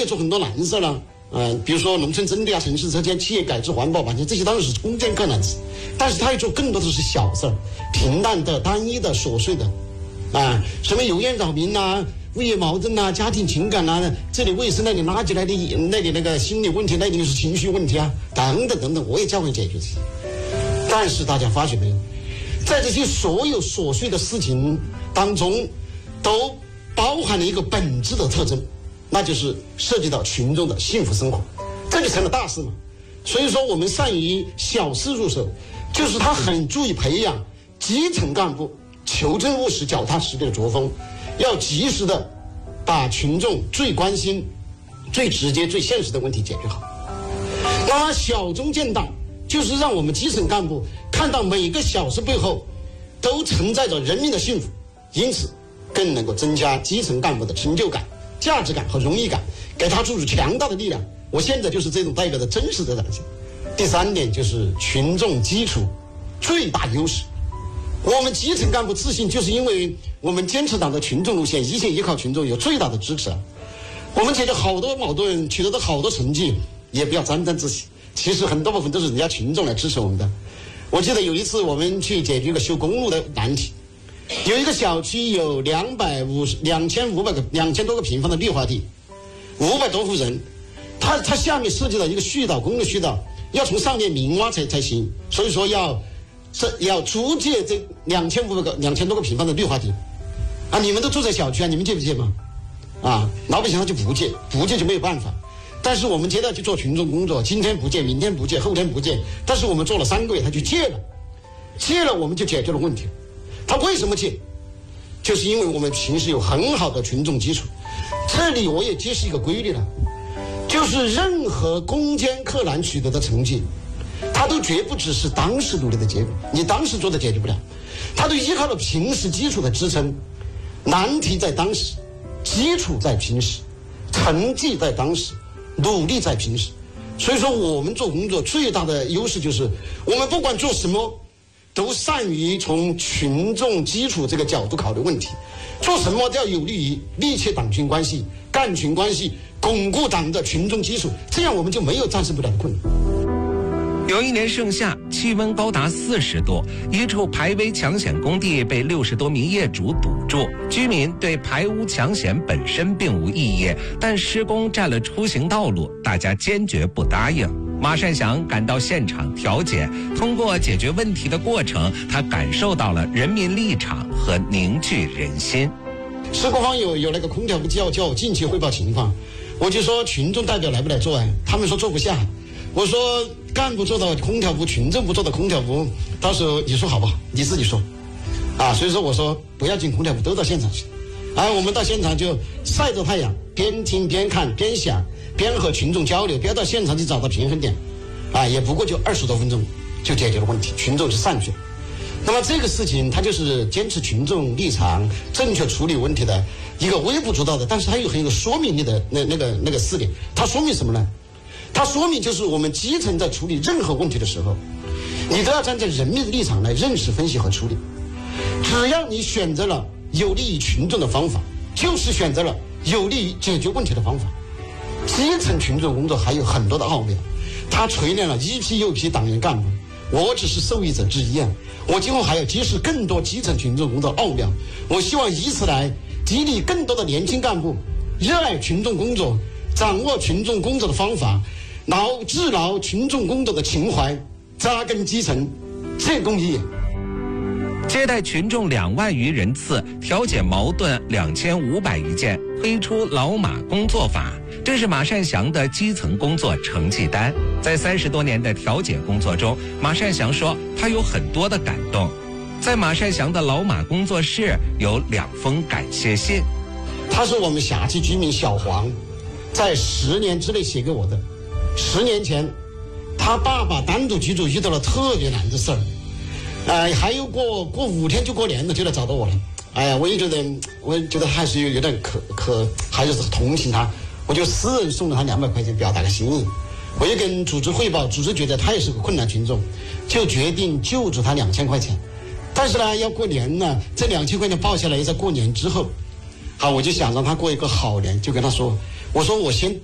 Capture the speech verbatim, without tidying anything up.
也做很多难事了。嗯、呃，比如说农村征地啊、城市车间、企业改制、环保环境，这些当然是攻坚克难事，但是他也做更多的是小事儿，平淡的、单一的、琐碎的，啊，什么油烟扰民呐、啊、物业矛盾呐、啊、家庭情感呐、啊，这里卫生那里垃圾那里那里那个心理问题那里是情绪问题啊，等等等等，我也教会解决这些。但是大家发现没有，在这些所有琐碎的事情当中，都包含了一个本质的特征。那就是涉及到群众的幸福生活，这就成了大事嘛。所以说我们善于小事入手，就是他很注意培养基层干部求真务实、脚踏实地的作风，要及时的把群众最关心、最直接、最现实的问题解决好。那么小中见大，就是让我们基层干部看到每个小事背后都承载着人民的幸福，因此更能够增加基层干部的成就感、价值感和荣誉感，给他注入强大的力量。我现在就是这种代表的真实的展现。第三点就是群众基础最大优势。我们基层干部自信，就是因为我们坚持党的群众路线，一切依靠群众，有最大的支持。我们解决好多矛盾，取得的好多成绩，也不要沾沾自喜，其实很多部分都是人家群众来支持我们的。我记得有一次我们去解决一个修公路的难题，有一个小区有两百五十两千五百个两千多个平方的绿化地，五百多户人，它它下面涉及到一个隧道，公路隧道，要从上面明挖才才行，所以说要这要租借这两千五百个两千多个平方的绿化地，啊，你们都住在小区啊，你们借不借吗？啊，老百姓他就不借，不借就没有办法。但是我们接着去做群众工作，今天不借，明天不借，后天不借，但是我们做了三个月，他就借了，借了我们就解决了问题。他为什么借？就是因为我们平时有很好的群众基础。这里我也揭示一个规律了，就是任何攻坚克难取得的成绩，它都绝不只是当时努力的结果，你当时做的解决不了，它都依靠了平时基础的支撑。难题在当时，基础在平时，成绩在当时，努力在平时。所以说我们做工作最大的优势就是我们不管做什么都善于从群众基础这个角度考虑问题，做什么都要有利于密切党群关系、干群关系，巩固党的群众基础，这样我们就没有战胜不了的困难。 有一年盛夏，气温高达四十度，一处排危抢险工地被六十多名业主堵住。居民对排污抢险本身并无异议，但施工占了出行道路，大家坚决不答应。马善祥赶到现场调解，通过解决问题的过程，他感受到了人民立场和凝聚人心。 施工方有有那个空调部叫叫我进去汇报情况，我就说群众代表来不来做啊？他们说坐不下。我说干部做到空调部，群众不做到空调部，到时候你说好不好？你自己说，啊，所以说我说不要进空调部，都到现场去。啊，我们到现场就晒着太阳，边听边看边想，边和群众交流，边到现场去找到平衡点，啊，也不过就二十多分钟就解决了问题，群众就散去了。那么这个事情，它就是坚持群众立场、正确处理问题的一个微不足道的，但是它有很有说明力的那那个那个事例。它说明什么呢？它说明就是我们基层在处理任何问题的时候，你都要站在人民的立场来认识、分析和处理。只要你选择了有利于群众的方法，就是选择了有利于解决问题的方法。基层群众工作还有很多的奥妙，它锤炼了一批又一批党员干部。我只是受益者之一啊！我今后还要揭示更多基层群众工作的奥妙。我希望以此来激励更多的年轻干部热爱群众工作，掌握群众工作的方法，牢治牢群众工作的情怀，扎根基层，建功立业。 接待群众两万余人次，调解矛盾两千五百余件，推出老马工作法，这是马善祥的基层工作成绩单。在三十多年的调解工作中，马善祥说他有很多的感动。在马善祥的老马工作室有两封感谢信， 他是我们辖区居民小黄在十年之内写给我的。十年前他爸爸单独居住遇到了特别难的事儿，呃，还有过过五天就过年了，就来找到我了。哎呀，我也觉得，我觉得还是有有点可可，还是同情他，我就私人送了他两百块钱，表达个心意。我也跟组织汇报，组织觉得他也是个困难群众，就决定救助他两千块钱。但是呢，要过年呢，这两千块钱报下来，在过年之后，好，我就想让他过一个好年，就跟他说，我说我先